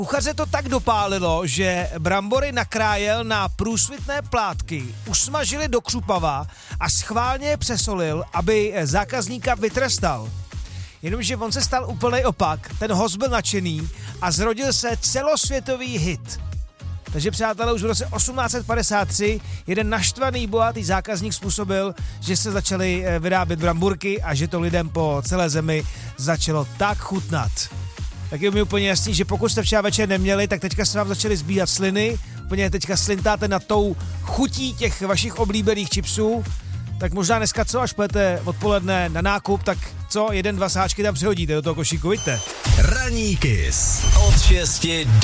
Kuchaře to tak dopálilo, že brambory nakrájel na průsvitné plátky, usmažili do křupava a schválně je přesolil, aby zákazníka vytrestal. Jenomže on se stal úplný opak, ten host byl nadšený a zrodil se celosvětový hit. Takže přátelé, už v roce 1853 jeden naštvaný bohatý zákazník způsobil, že se začaly vyrábět bramburky a že to lidem po celé zemi začalo tak chutnat. Tak je mi úplně jasný, že pokud jste včera večer neměli, tak teďka se vám začaly zbíhat sliny, úplně teďka slintáte nad tou chutí těch vašich oblíbených chipsů, tak možná dneska co, až půjdete odpoledne na nákup, tak co, 1-2 sáčky tam přihodíte do toho košíku, vidíte? Ranní Kiss od 6